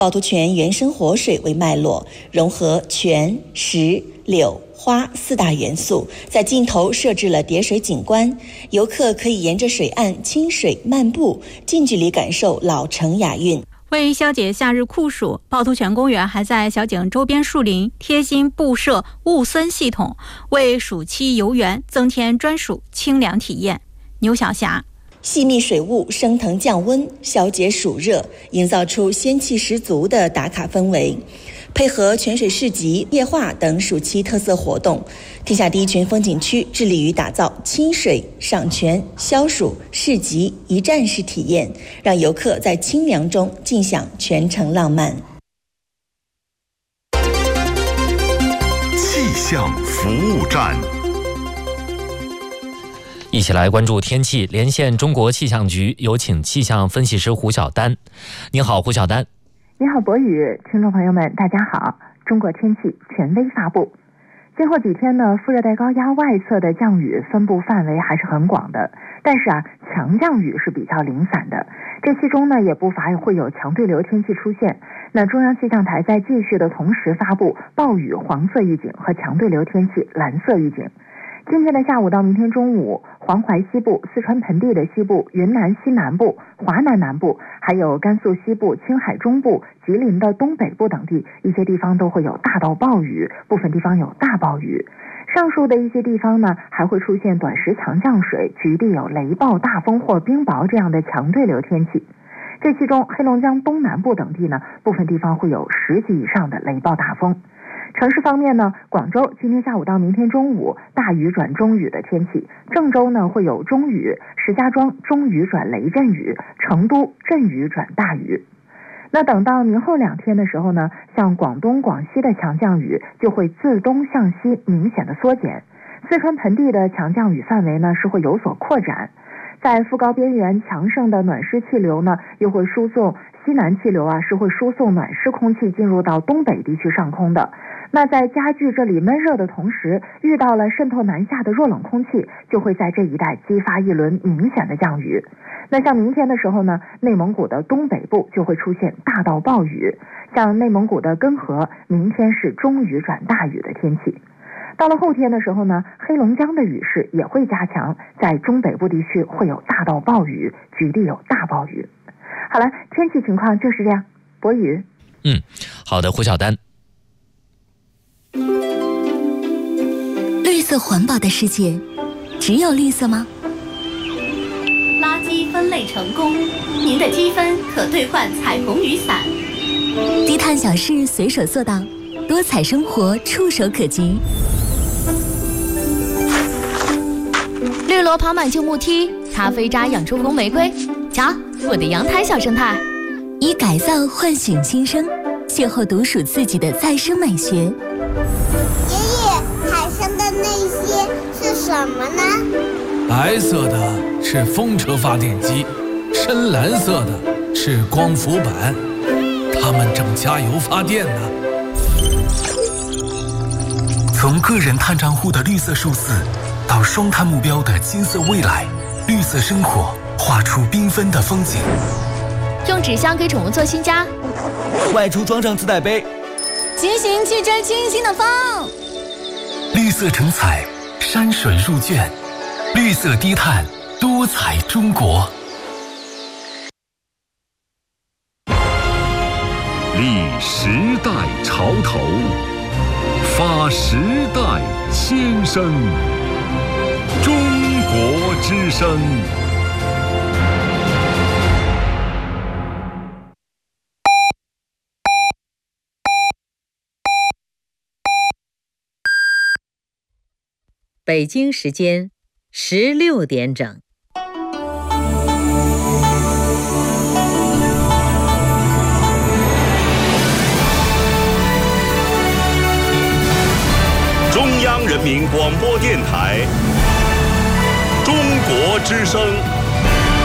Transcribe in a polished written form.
趵突泉原生活水为脉络，融合泉、石、柳、花4大元素，在尽头设置了叠水景观，游客可以沿着水岸清水漫步，近距离感受老城雅韵。 为消解夏日酷暑，趵突泉公园还在小景周边树林贴心布设雾森系统，为暑期游园增添专属清凉体验。牛小霞， 细密水雾升腾降温，消解暑热，营造出仙气十足的打卡氛围。配合泉水市集、夜话等暑期特色活动，天下第一泉风景区致力于打造清水、赏泉、消暑、市集一站式体验，让游客在清凉中尽享全城浪漫。 气象服务站， 一起来关注天气，连线中国气象局，有请气象分析师胡晓丹。您好，胡晓丹。 你好，博宇，听众朋友们，大家好。中国天气权威发布，今后几天呢，副热带高压外侧的降雨分布范围还是很广的，但是强降雨是比较零散的。这其中呢，也不乏会有强对流天气出现。那中央气象台在继续的同时发布暴雨黄色预警和强对流天气蓝色预警。今天的下午到明天中午，黄淮西部、四川盆地的西部、云南西南部、华南南部，还有甘肃西部、青海中部、吉林的东北部等地，一些地方都会有大到暴雨，部分地方有大暴雨。上述的一些地方呢，还会出现短时强降水，局地有雷暴、大风或冰雹这样的强对流天气。这其中，黑龙江东南部等地呢，部分地方会有10级以上的雷暴大风。城市方面呢，广州今天下午到明天中午大雨转中雨的天气，郑州呢会有中雨，石家庄中雨转雷阵雨，成都阵雨转大雨。那等到明后2天的时候呢，像广东、广西的强降雨就会自东向西明显的缩减，四川盆地的强降雨范围呢是会有所扩展。在副高边缘强盛的暖湿气流呢，又会输送西南气流是会输送暖湿空气进入到东北地区上空的。那在加剧这里闷热的同时，遇到了渗透南下的弱冷空气，就会在这一带激发一轮明显的降雨。那像明天的时候呢，内蒙古的东北部就会出现大到暴雨，像内蒙古的根河，明天是中雨转大雨的天气。到了后天的时候呢，黑龙江的雨势也会加强，在中北部地区会有大到暴雨，局地有大暴雨。好了，天气情况就是这样。博宇。 好的，胡晓丹。 绿色环保的世界，只有绿色吗？ 垃圾分类成功，您的积分可兑换彩虹雨伞。 低碳小事随手做到，多彩生活触手可及。 绿萝爬满旧木梯，咖啡渣养出红玫瑰。瞧，我的阳台小生态。 以改造唤醒新生，邂逅独属自己的再生美学。 爷爷，海上的那些是什么呢？ 白色的是风车发电机，深蓝色的是光伏板，它们正加油发电呢。 从个人碳账户的绿色数字，到双碳目标的金色未来，绿色生活画出缤纷的风景。 用纸箱给宠物做新家， 外出装上自带杯， 骑行去追清新的风。 绿色成彩，山水入卷，绿色低碳，多彩中国。 立时代潮头，发时代先声。中国之声。 北京时间16点整。 中央人民广播电台，中国之声。